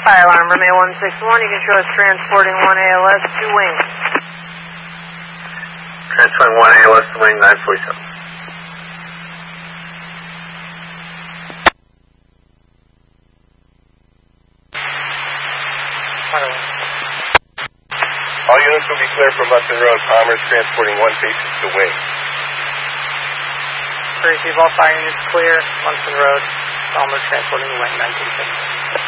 Fire alarm, Romeo 161. You can show us transporting 1 ALS to wing. Transporting 1 ALS to wing, 947. All units will be clear from Munson Road. Palmer's transporting 1 patient to wing. Receive all fire units clear. Munson Road. Palmer transporting to wing, 927.